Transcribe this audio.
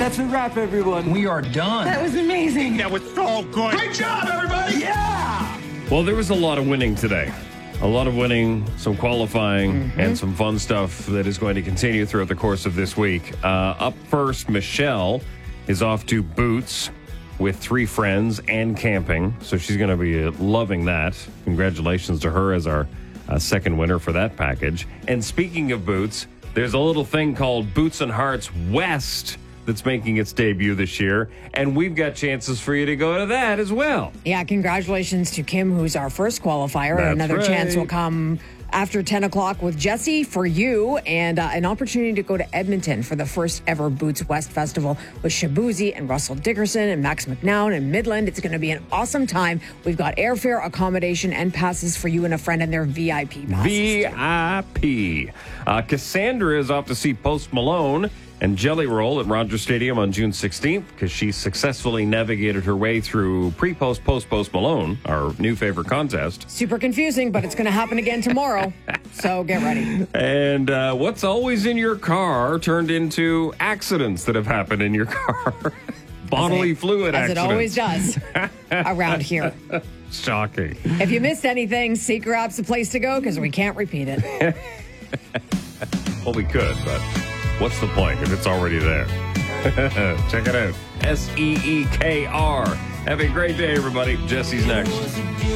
That's a wrap, everyone. We are done. That was amazing. That was so good. Great job, everybody. Yeah! Well, there was a lot of winning today. A lot of winning, some qualifying, and some fun stuff that is going to continue throughout the course of this week. Up first, Michelle is off to Boots with 3 friends and camping. So she's going to be loving that. Congratulations to her as our second winner for that package. And speaking of Boots, there's a little thing called Boots and Hearts West that's making its debut this year, and we've got chances for you to go to that as well. Yeah, congratulations to Kim, who's our first qualifier. That's Another right. chance will come after 10 o'clock with Jesse for you, and an opportunity to go to Edmonton for the first ever Boots West Festival with Shabuzi and Russell Dickerson and Max McNown and Midland. It's going to be an awesome time. We've got airfare, accommodation, and passes for you and a friend, and their VIP passes. VIP. Cassandra is off to see Post Malone and Jelly Roll at Rogers Stadium on June 16th because she successfully navigated her way through pre-post, post Malone, our new favorite contest. Super confusing, but it's going to happen again tomorrow. So get ready. And what's always in your car turned into accidents that have happened in your car. Bodily fluid As accidents. it always does around here. Shocking. If you missed anything, Seeker App's the place to go because we can't repeat it. Well, we could, but what's the point if it's already there? Check it out. SEEKR. Have a great day, everybody. Jesse's next.